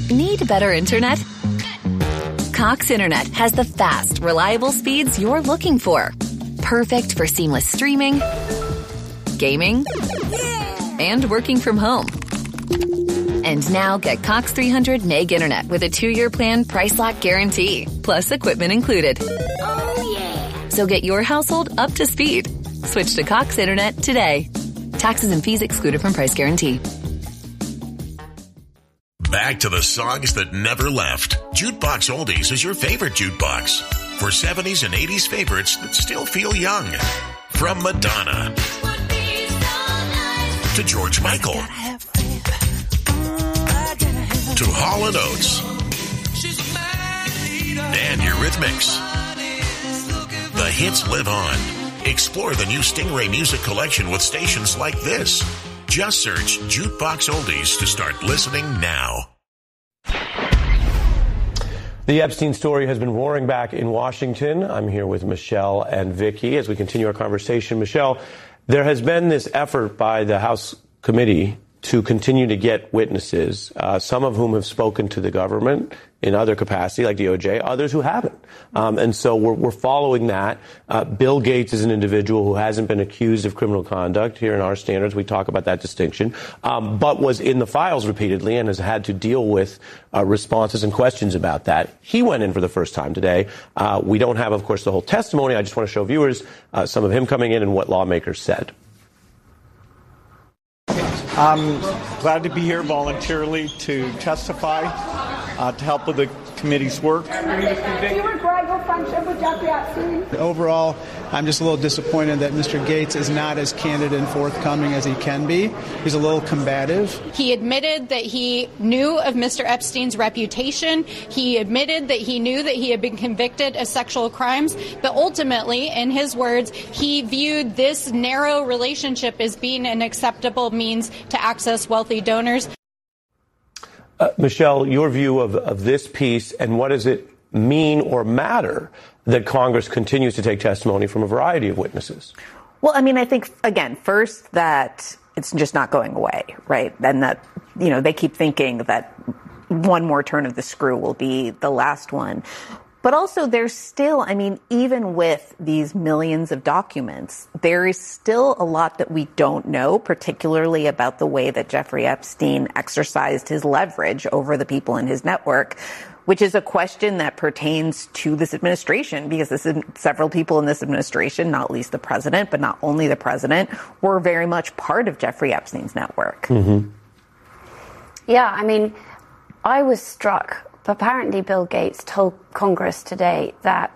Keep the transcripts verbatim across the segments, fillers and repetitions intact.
Need better internet? Cox Internet has the fast, reliable speeds you're looking for. Perfect for seamless streaming, gaming, and working from home. And now get Cox three hundred meg internet with a two-year plan price lock guarantee, plus equipment included. Oh, yeah. So get your household up to speed. Switch to Cox Internet today. Taxes and fees excluded from price guarantee. Back to the songs that never left. Jukebox Oldies is your favorite jukebox. For seventies and eighties favorites that still feel young. From Madonna to George Michael to Hall and Oates and Eurythmics. The hits live on. Explore the new Stingray Music Collection with stations like this. Just search Jukebox Oldies to start listening now. The Epstein story has been roaring back in Washington. I'm here with Michelle and Vicky as we continue our conversation. Michelle, there has been this effort by the House committee to continue to get witnesses, uh, some of whom have spoken to the government in other capacity, like D O J, others who haven't. Um, and so we're, we're following that. Uh, Bill Gates is an individual who hasn't been accused of criminal conduct. Here in our standards, we talk about that distinction, um, but was in the files repeatedly and has had to deal with uh, responses and questions about that. He went in for the first time today. Uh, we don't have, of course, the whole testimony. I just want to show viewers uh, some of him coming in and what lawmakers said. I'm glad to be here voluntarily to testify, uh, to help with the committee's work. Do you regret your friendship with Jeffrey Epstein? Overall, I'm just a little disappointed that Mister Gates is not as candid and forthcoming as he can be. He's a little combative. He admitted that he knew of Mister Epstein's reputation. He admitted that he knew that he had been convicted of sexual crimes. But ultimately, in his words, he viewed this narrow relationship as being an acceptable means to access wealthy donors. Uh, Michelle, your view of, of this piece, and what does it mean or matter that Congress continues to take testimony from a variety of witnesses? Well, I mean, I think, again, first that it's just not going away, right? And that, you know, they keep thinking that one more turn of the screw will be the last one. But also there's still, I mean, even with these millions of documents, there is still a lot that we don't know, particularly about the way that Jeffrey Epstein exercised his leverage over the people in his network, which is a question that pertains to this administration, because this is, several people in this administration, not least the president, but not only the president, were very much part of Jeffrey Epstein's network. Mm-hmm. Yeah, I mean, I was struck. Apparently, Bill Gates told Congress today that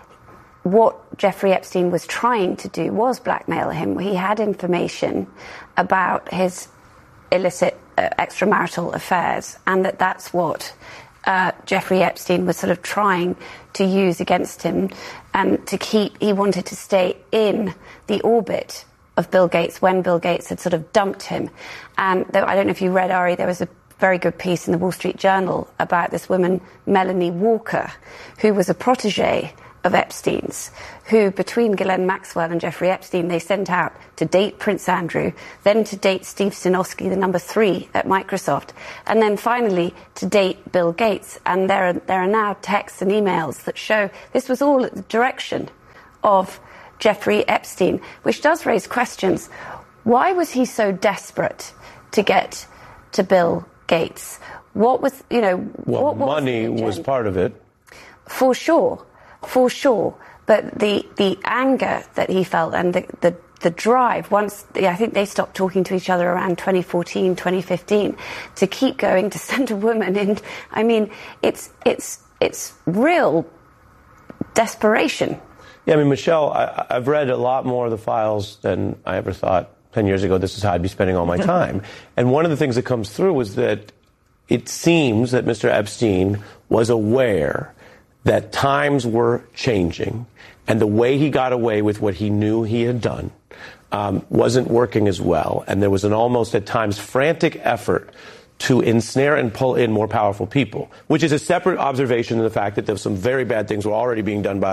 what Jeffrey Epstein was trying to do was blackmail him. He had information about his illicit uh, extramarital affairs, and that that's what uh, Jeffrey Epstein was sort of trying to use against him, and to keep, he wanted to stay in the orbit of Bill Gates when Bill Gates had sort of dumped him. And there, I don't know if you read, Ari, there was a very good piece in the Wall Street Journal about this woman, Melanie Walker, who was a protege of Epstein's, who between Ghislaine Maxwell and Jeffrey Epstein, they sent out to date Prince Andrew, then to date Steve Sinofsky, the number three at Microsoft, and then finally to date Bill Gates. And there are, there are now texts and emails that show this was all at the direction of Jeffrey Epstein, which does raise questions. Why was he so desperate to get to Bill Gates? What was, you know, well, what, what money was, was part of it. For sure, for sure. But the, the anger that he felt and the, the, the drive, once, yeah, I think they stopped talking to each other around twenty fourteen, twenty fifteen, to keep going, to send a woman in. I mean, it's, it's, it's real desperation. Yeah, I mean, Michelle, I, I've read a lot more of the files than I ever thought ten years ago this is how I'd be spending all my time. And one of the things that comes through was that it seems that Mister Epstein was aware that times were changing and the way he got away with what he knew he had done um, wasn't working as well. And there was an almost at times frantic effort to ensnare and pull in more powerful people, which is a separate observation than the fact that there some very bad things were already being done by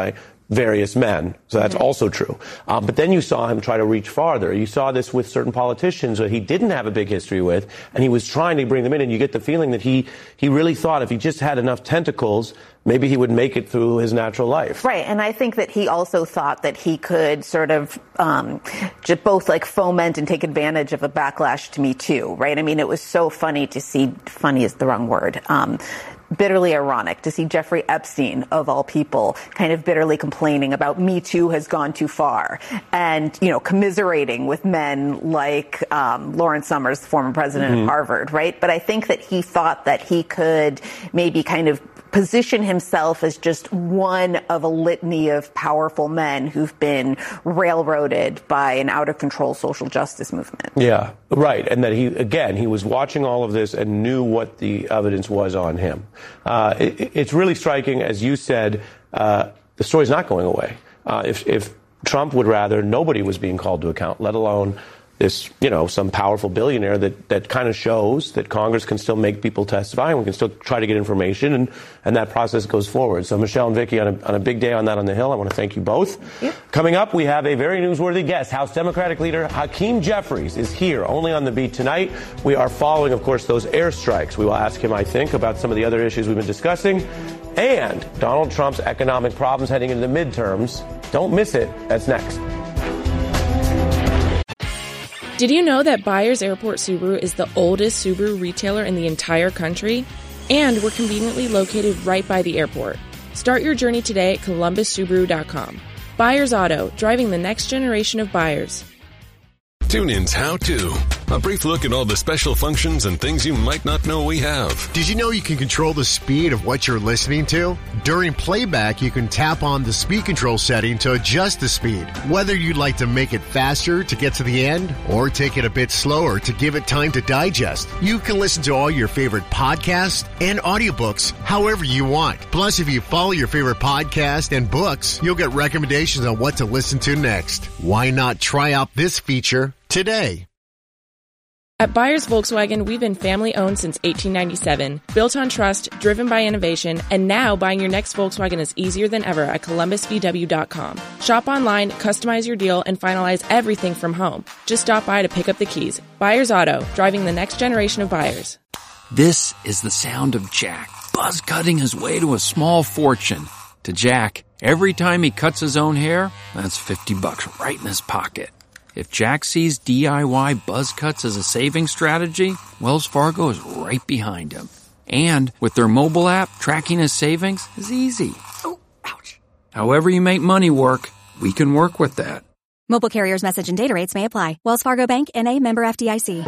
various men. So that's mm-hmm. also true. Um, but then you saw him try to reach farther. You saw this with certain politicians that he didn't have a big history with, and he was trying to bring them in. And you get the feeling that he, he really thought if he just had enough tentacles, maybe he would make it through his natural life. Right. And I think that he also thought that he could sort of um, just both like foment and take advantage of a backlash to Me Too. Right. I mean, it was so funny to see, funny is the wrong word, um, bitterly ironic to see Jeffrey Epstein, of all people, kind of bitterly complaining about Me Too has gone too far and, you know, commiserating with men like um, Lawrence Summers, the former president mm-hmm. of Harvard, right? But I think that he thought that he could maybe kind of position himself as just one of a litany of powerful men who've been railroaded by an out-of-control social justice movement. Yeah, right. And that he, again, he was watching all of this and knew what the evidence was on him. Uh, it, it's really striking, as you said, uh, the story's not going away. Uh, if, if Trump would rather nobody was being called to account, let alone this, you know, some powerful billionaire, that, that kind of shows that Congress can still make people testify and we can still try to get information, and, and that process goes forward. So Michelle and Vicky, on a, on a big day on that on the Hill, I want to thank you both. Yep. Coming up, we have a very newsworthy guest. House Democratic leader Hakeem Jeffries is here, only on the beat tonight. We are following, of course, those airstrikes. We will ask him, I think, about some of the other issues we've been discussing, and Donald Trump's economic problems heading into the midterms. Don't miss it. That's next. Did you know that Byers Airport Subaru is the oldest Subaru retailer in the entire country? And we're conveniently located right by the airport. Start your journey today at columbus subaru dot com. Byers Auto, driving the next generation of buyers. TuneIn's How To. A brief look at all the special functions and things you might not know we have. Did you know you can control the speed of what you're listening to? During playback, you can tap on the speed control setting to adjust the speed. Whether you'd like to make it faster to get to the end or take it a bit slower to give it time to digest, you can listen to all your favorite podcasts and audiobooks however you want. Plus, if you follow your favorite podcast and books, you'll get recommendations on what to listen to next. Why not try out this feature today? At Byers Volkswagen, we've been family-owned since eighteen ninety-seven, built on trust, driven by innovation, and now buying your next Volkswagen is easier than ever at columbus v w dot com. Shop online, customize your deal, and finalize everything from home. Just stop by to pick up the keys. Byers Auto, driving the next generation of buyers. This is the sound of Jack, buzz cutting his way to a small fortune. To Jack, every time he cuts his own hair, that's fifty bucks right in his pocket. If Jack sees D I Y buzz cuts as a saving strategy, Wells Fargo is right behind him. And with their mobile app, tracking his savings is easy. Oh, ouch. However you make money work, we can work with that. Mobile carriers' message and data rates may apply. Wells Fargo Bank, N A, member F D I C.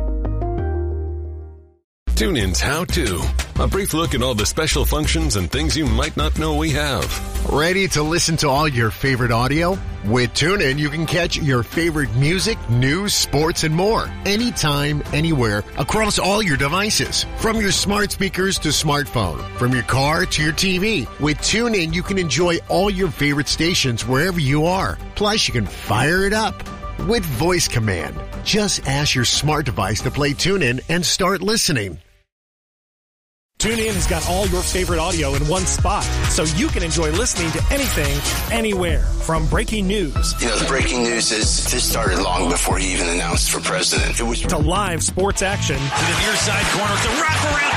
TuneIn's How To. A brief look at all the special functions and things you might not know we have. Ready to listen to all your favorite audio? With TuneIn, you can catch your favorite music, news, sports, and more. Anytime, anywhere, across all your devices. From your smart speakers to smartphone. From your car to your T V. With TuneIn, you can enjoy all your favorite stations wherever you are. Plus, you can fire it up with voice command. Just ask your smart device to play TuneIn and start listening. TuneIn has got all your favorite audio in one spot, so you can enjoy listening to anything, anywhere. From breaking news. You know, the breaking news is this started long before he even announced for president. It was to live sports action. To the near side corner, to wraparound.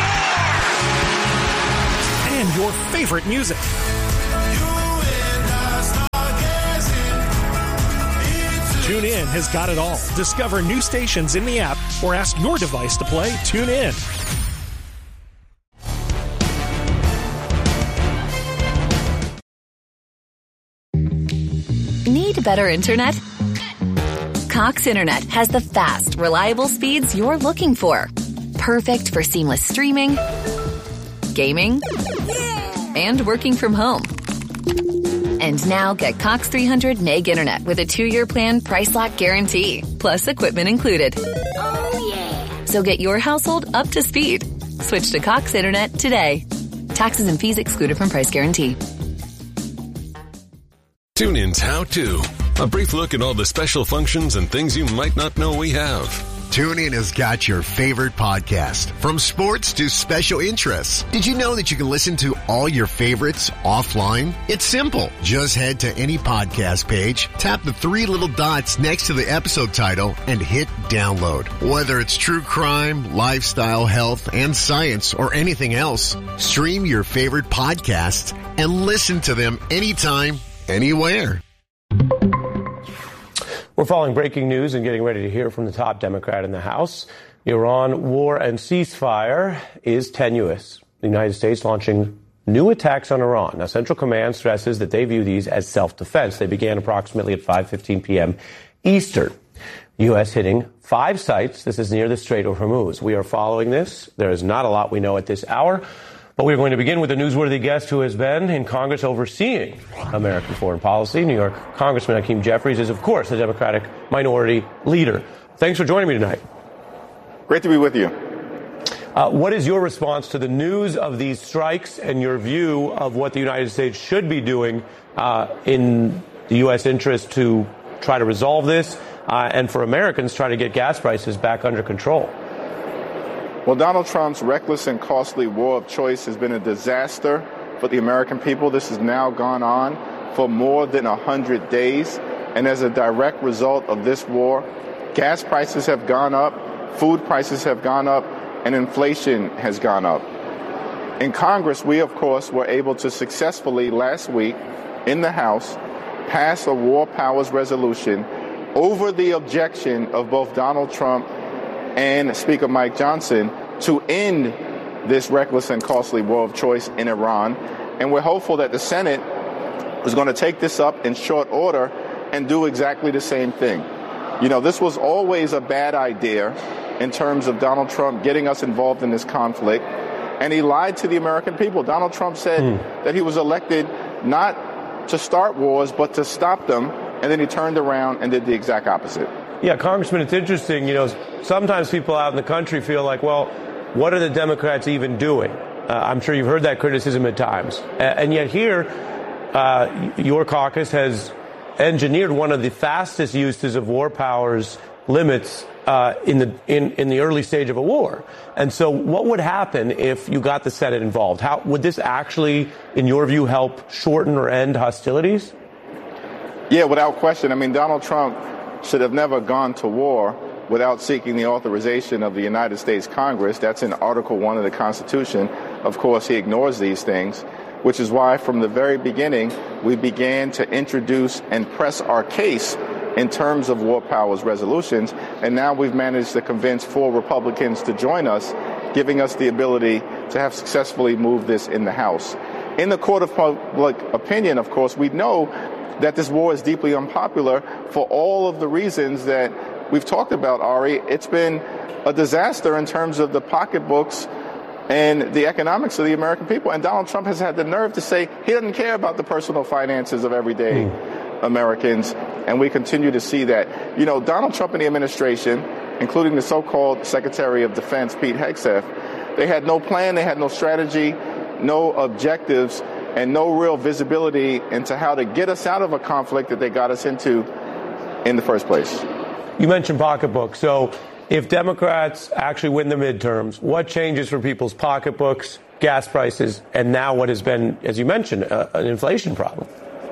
He scores! And your favorite music. TuneIn has got it all. Discover new stations in the app or ask your device to play TuneIn. Need better internet? Cox Internet has the fast, reliable speeds you're looking for. Perfect for seamless streaming, gaming, and working from home. And now get Cox three hundred meg internet with a two-year plan price lock guarantee, plus equipment included. Oh, yeah. So get your household up to speed. Switch to Cox Internet today. Taxes and fees excluded from price guarantee. TuneIn's How To. A brief look at all the special functions and things you might not know we have. TuneIn has got your favorite podcast, from sports to special interests. Did you know that you can listen to all your favorites offline? It's simple. Just head to any podcast page, tap the three little dots next to the episode title, and hit download. Whether it's true crime, lifestyle, health, and science, or anything else, stream your favorite podcasts and listen to them anytime, anywhere. We're following breaking news and getting ready to hear from the top Democrat in the House. Iran war and ceasefire is tenuous. The United States launching new attacks on Iran. Now, Central Command stresses that they view these as self-defense. They began approximately at five fifteen p.m. Eastern. U S hitting five sites. This is near the Strait of Hormuz. We are following this. There is not a lot we know at this hour. But we're going to begin with a newsworthy guest who has been in Congress overseeing American foreign policy. New York Congressman Hakeem Jeffries is, of course, the Democratic minority leader. Thanks for joining me tonight. Great to be with you. Uh, what is your response to the news of these strikes and your view of what the United States should be doing uh, in the U S interest to try to resolve this uh, and for Americans try to get gas prices back under control? Well, Donald Trump's reckless and costly war of choice has been a disaster for the American people. This has now gone on for more than one hundred days. And as a direct result of this war, gas prices have gone up, food prices have gone up, and inflation has gone up. In Congress, we, of course, were able to successfully last week in the House pass a war powers resolution over the objection of both Donald Trump and Speaker Mike Johnson to end this reckless and costly war of choice in Iran. And we're hopeful that the Senate is going to take this up in short order and do exactly the same thing. You know, this was always a bad idea in terms of Donald Trump getting us involved in this conflict. And he lied to the American people. Donald Trump said mm. that he was elected not to start wars, but to stop them. And then he turned around and did the exact opposite. Yeah, Congressman, it's interesting. You know, sometimes people out in the country feel like, well, what are the Democrats even doing? Uh, I'm sure you've heard that criticism at times. Uh, and yet here, uh, your caucus has engineered one of the fastest uses of war powers limits uh, in the in, in the early stage of a war. And so what would happen if you got the Senate involved? How would this actually, in your view, help shorten or end hostilities? Yeah, without question. I mean, Donald Trump should have never gone to war without seeking the authorization of the United States Congress. That's in Article one of the Constitution. Of course, he ignores these things, which is why from the very beginning we began to introduce and press our case in terms of war powers resolutions. And now we've managed to convince four Republicans to join us, giving us the ability to have successfully moved this in the House. In the court of public opinion, of course, we know that this war is deeply unpopular for all of the reasons that we've talked about, Ari. It's been a disaster in terms of the pocketbooks and the economics of the American people. And Donald Trump has had the nerve to say he doesn't care about the personal finances of everyday mm. Americans. And we continue to see that. You know, Donald Trump and the administration, including the so-called Secretary of Defense, Pete Hegseth, they had no plan, they had no strategy, no objectives, and no real visibility into how to get us out of a conflict that they got us into in the first place. You mentioned pocketbooks. So if Democrats actually win the midterms, what changes for people's pocketbooks, gas prices, and now what has been, as you mentioned, uh, an inflation problem?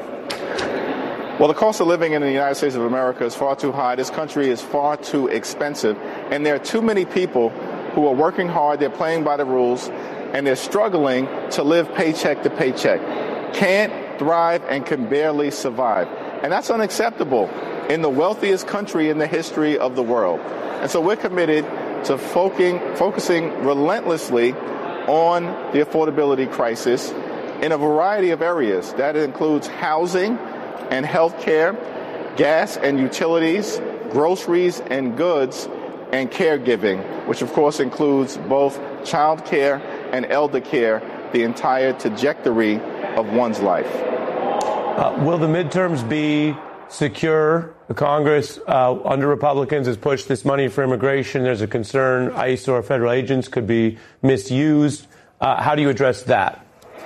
Well, the cost of living in the United States of America is far too high. This country is far too expensive. And there are too many people who are working hard, they're playing by the rules, and they're struggling to live paycheck to paycheck, can't thrive and can barely survive. And that's unacceptable in the wealthiest country in the history of the world. And so we're committed to focusing, focusing relentlessly on the affordability crisis in a variety of areas. That includes housing and health care, gas and utilities, groceries and goods, and caregiving, which of course includes both child care and elder care, the entire trajectory of one's life. Uh, will the midterms be secure? The Congress, uh, under Republicans, has pushed this money for immigration. There's a concern ICE or federal agents could be misused. Uh, how do you address that?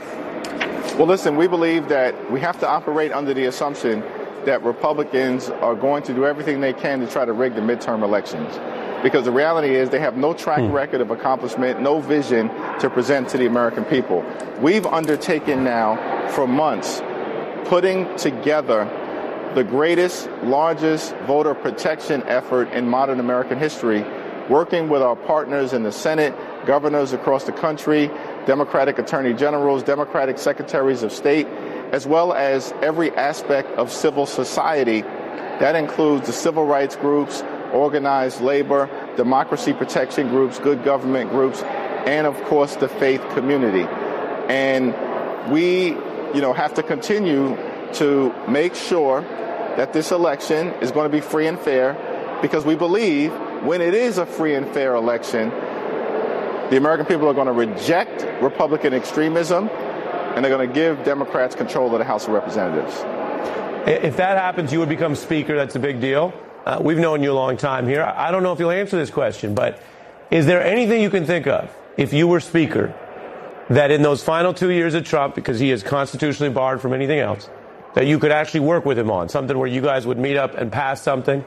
Well, listen, we believe that we have to operate under the assumption that Republicans are going to do everything they can to try to rig the midterm elections. because the reality is they have no track hmm. record of accomplishment, no vision to present to the American people. We've undertaken now for months putting together the greatest, largest voter protection effort in modern American history, working with our partners in the Senate, governors across the country, Democratic attorney generals, Democratic secretaries of state, as well as every aspect of civil society. That includes the civil rights groups, organized labor, democracy protection groups, good government groups, and of course the faith community. And we, you know, have to continue to make sure that this election is going to be free and fair, because we believe when it is a free and fair election, the American people are going to reject Republican extremism, and they're going to give Democrats control of the House of Representatives. If that happens, you would become Speaker. That's a big deal. Uh, we've known you a long time here. I don't know if you'll answer this question, but is there anything you can think of, if you were Speaker, that in those final two years of Trump, because he is constitutionally barred from anything else, that you could actually work with him on, something where you guys would meet up and pass something?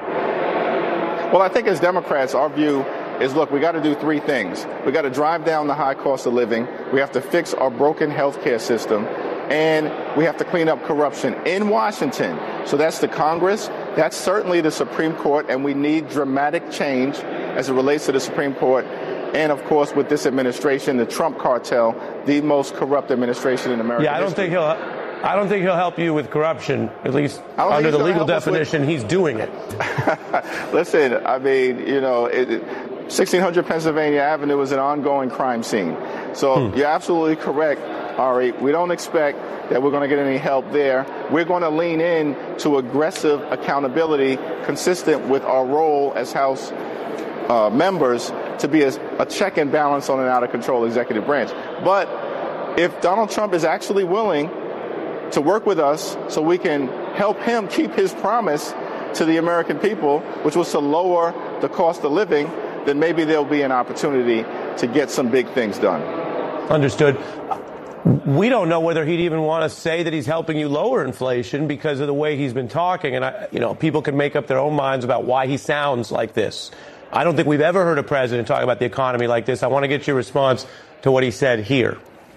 Well, I think as Democrats, our view is, look, we got to do three things. We got to drive down the high cost of living. We have to fix our broken health care system. And we have to clean up corruption in Washington. So that's the Congress. That's certainly the Supreme Court. And we need dramatic change as it relates to the Supreme Court. And, of course, with this administration, the Trump cartel, the most corrupt administration in America. Yeah, I don't think he'll... I don't think he'll help you with corruption, at least under the legal definition. He's doing it. Listen, I mean, you know, it, sixteen hundred Pennsylvania Avenue is an ongoing crime scene. So hmm. you're absolutely correct, Ari. We don't expect that we're going to get any help there. We're going to lean in to aggressive accountability consistent with our role as House uh, members to be a, a check and balance on an out-of-control executive branch. But if Donald Trump is actually willing to work with us so we can help him keep his promise to the American people, which was to lower the cost of living, then maybe there'll be an opportunity to get some big things done. Understood. We don't know whether he'd even want to say that he's helping you lower inflation because of the way he's been talking. And, I, you know, people can make up their own minds about why he sounds like this. I don't think we've ever heard a president talk about the economy like this. I want to get your response to what he said here.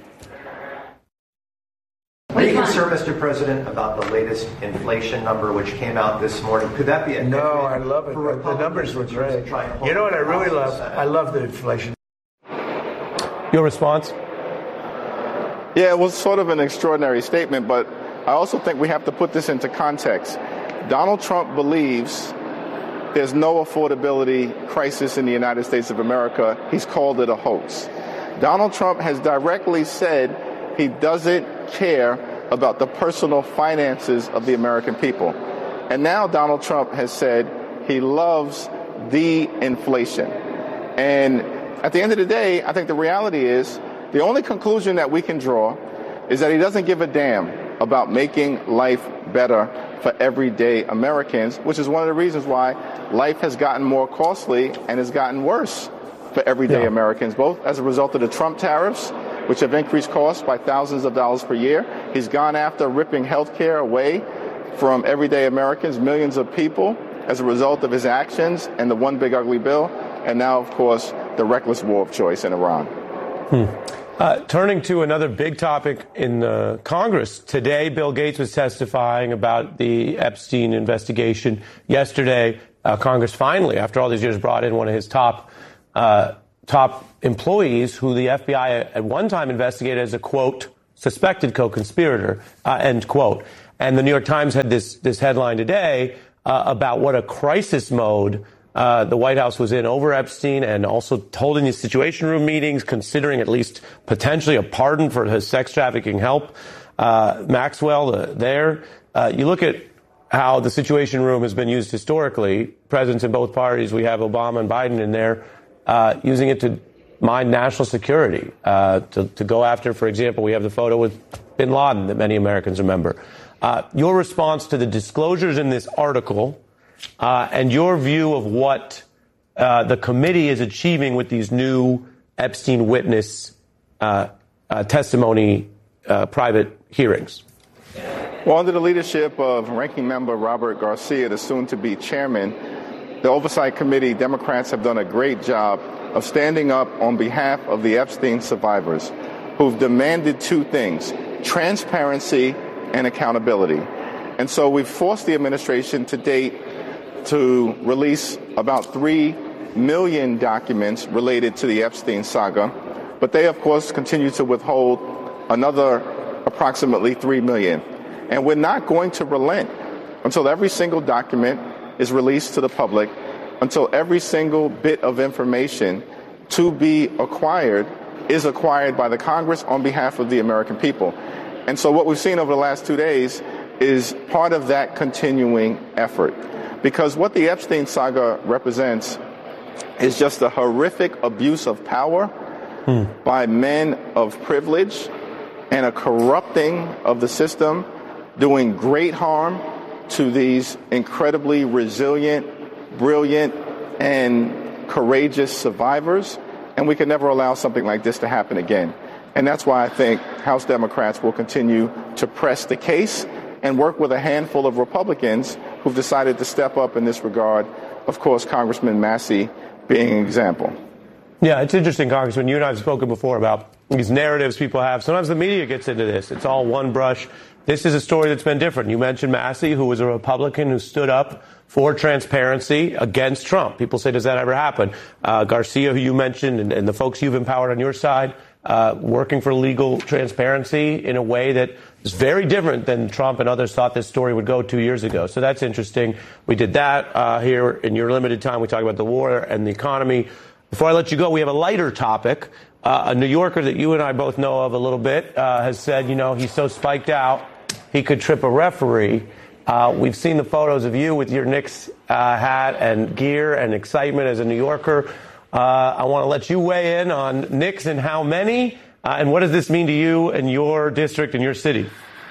Are you concerned, Mister President, about the latest inflation number which came out this morning? Could that be a no? I love it. The numbers were great. You know what I really love? I love the inflation. Your response? Yeah, it was sort of an extraordinary statement, but I also think we have to put this into context. Donald Trump believes there's no affordability crisis in the United States of America. He's called it a hoax. Donald Trump has directly said he doesn't care about the personal finances of the American people. And now Donald Trump has said he loves the inflation. And at the end of the day, I think the reality is the only conclusion that we can draw is that he doesn't give a damn about making life better for everyday Americans, which is one of the reasons why life has gotten more costly and has gotten worse for everyday yeah. Americans, both as a result of the Trump tariffs, which have increased costs by thousands of dollars per year. He's gone after ripping health care away from everyday Americans, millions of people, as a result of his actions and the one big ugly bill. And now, of course, the reckless war of choice in Iran. Hmm. Uh, turning to another big topic in uh, Congress. Today, Bill Gates was testifying about the Epstein investigation. Yesterday, uh, Congress finally, after all these years, brought in one of his top uh top employees who the F B I at one time investigated as a, quote, suspected co-conspirator, uh, end quote. And the New York Times had this this headline today uh, about what a crisis mode uh, the White House was in over Epstein, and also holding these Situation Room meetings, considering at least potentially a pardon for his sex trafficking help. Uh, Maxwell uh, there. Uh, you look at how the Situation Room has been used historically. Presidents in both parties, we have Obama and Biden in there, uh, using it to mine national security, uh, to, to go after, for example, we have the photo with bin Laden that many Americans remember. Uh, your response to the disclosures in this article uh, and your view of what uh, the committee is achieving with these new Epstein witness uh, uh, testimony uh, private hearings. Well, under the leadership of Ranking Member Robert Garcia, the soon-to-be chairman, the Oversight Committee, Democrats have done a great job of standing up on behalf of the Epstein survivors who've demanded two things, transparency and accountability. And so we've forced the administration to date to release about three million documents related to the Epstein saga, but they, of course, continue to withhold another approximately three million. And we're not going to relent until every single document is released to the public, until every single bit of information to be acquired is acquired by the Congress on behalf of the American people. And so what we've seen over the last two days is part of that continuing effort. Because what the Epstein saga represents is just a horrific abuse of power hmm. by men of privilege and a corrupting of the system, doing great harm to these incredibly resilient, brilliant, and courageous survivors. And we can never allow something like this to happen again. And that's why I think House Democrats will continue to press the case and work with a handful of Republicans who've decided to step up in this regard. Of course, Congressman Massey being an example. Yeah, it's interesting, Congressman. You and I have spoken before about these narratives people have. Sometimes the media gets into this. It's all one brush. This is a story that's been different. You mentioned Massey, who was a Republican who stood up for transparency against Trump. People say, does that ever happen? Uh, Garcia, who you mentioned, and, and the folks you've empowered on your side, uh, working for legal transparency in a way that is very different than Trump and others thought this story would go two years ago. So that's interesting. We did that uh, here in your limited time. We talked about the war and the economy. Before I let you go, we have a lighter topic. Uh, a New Yorker that you and I both know of a little bit uh, has said, you know, he's so spiked out, he could trip a referee. Uh, we've seen the photos of you with your Knicks uh, hat and gear and excitement as a New Yorker. Uh, I want to let you weigh in on Knicks and how many, uh, and what does this mean to you and your district and your city?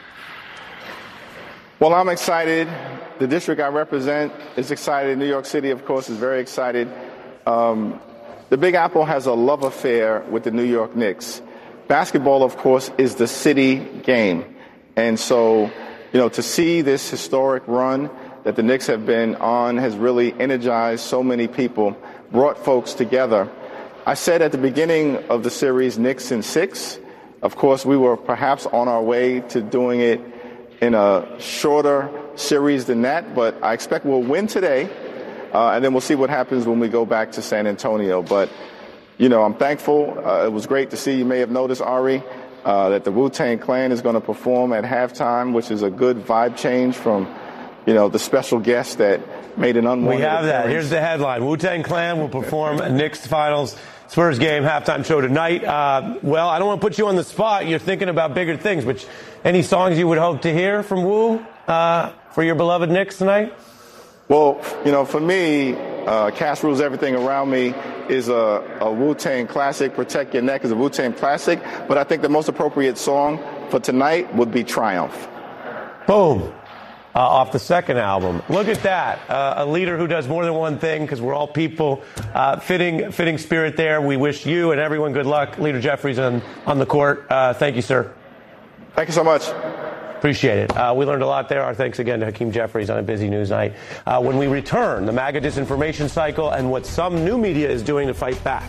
Well, I'm excited. The district I represent is excited. New York City, of course, is very excited. Um, the Big Apple has a love affair with the New York Knicks. Basketball, of course, is the city game. And so, you know, to see this historic run that the Knicks have been on has really energized so many people, brought folks together. I said at the beginning of the series, Knicks in six. Of course, we were perhaps on our way to doing it in a shorter series than that, but I expect we'll win today, uh, and then we'll see what happens when we go back to San Antonio. But, you know, I'm thankful. Uh, it was great to see. You may have noticed, Ari, Uh, that the Wu-Tang Clan is going to perform at halftime, which is a good vibe change from, you know, the special guest that made an unwanted We have that. appearance. Here's the headline. Wu-Tang Clan will perform a Knicks Finals Spurs game halftime show tonight. Uh, well, I don't want to put you on the spot. You're thinking about bigger things, but any songs you would hope to hear from Wu uh, for your beloved Knicks tonight? Well, you know, for me, uh, Cash Rules Everything Around Me is a, a Wu-Tang classic. Protect Your Neck is a Wu-Tang classic. But I think the most appropriate song for tonight would be Triumph. Boom. Uh, off the second album. Look at that. Uh, a leader who does more than one thing, because we're all people. Uh, fitting fitting spirit there. We wish you and everyone good luck. Leader Jeffries on, on the court. Uh, thank you, sir. Thank you so much. Appreciate it. Uh, we learned a lot there. Our thanks again to Hakeem Jeffries on a busy news night. Uh, when we return, the MAGA disinformation cycle and what some new media is doing to fight back.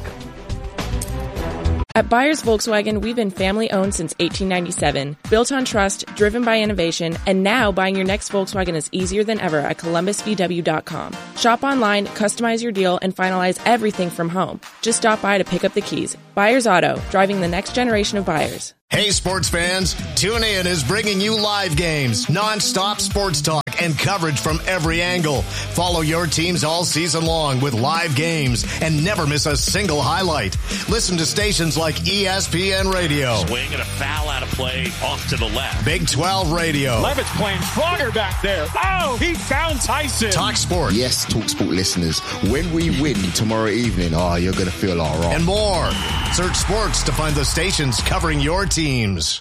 At Byers Volkswagen, we've been family-owned since eighteen ninety-seven, built on trust, driven by innovation, and now buying your next Volkswagen is easier than ever at Columbus V W dot com. Shop online, customize your deal, and finalize everything from home. Just stop by to pick up the keys. Byers Auto, driving the next generation of buyers. Hey, sports fans, TuneIn is bringing you live games, non-stop sports talk, and coverage from every angle. Follow your teams all season long with live games and never miss a single highlight. Listen to stations like E S P N Radio. Swing and a foul out of play off to the left. Big twelve Radio. Levitt's playing stronger back there. Oh, he found Tyson. Talk Sport. Yes, Talk Sport listeners, when we win tomorrow evening, oh, you're going to feel all right. And more. Search sports to find the stations covering your teams.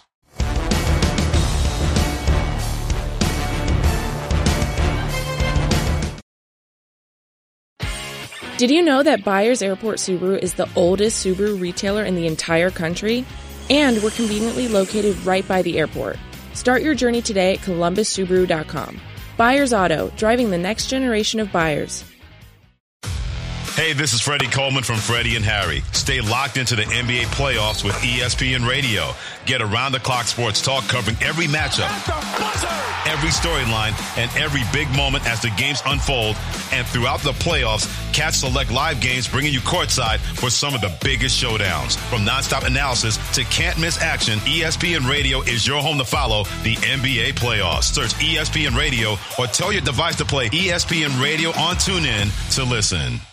Did you know that Byers Airport Subaru is the oldest Subaru retailer in the entire country? And we're conveniently located right by the airport. Start your journey today at Columbus Subaru dot com. Byers Auto, driving the next generation of buyers. Hey, this is Freddie Coleman from Freddie and Harry. Stay locked into the N B A playoffs with E S P N Radio. Get around-the-clock sports talk covering every matchup, every storyline, and every big moment as the games unfold. And throughout the playoffs, catch select live games bringing you courtside for some of the biggest showdowns. From nonstop analysis to can't-miss action, E S P N Radio is your home to follow the N B A playoffs. Search E S P N Radio or tell your device to play E S P N Radio on TuneIn to listen.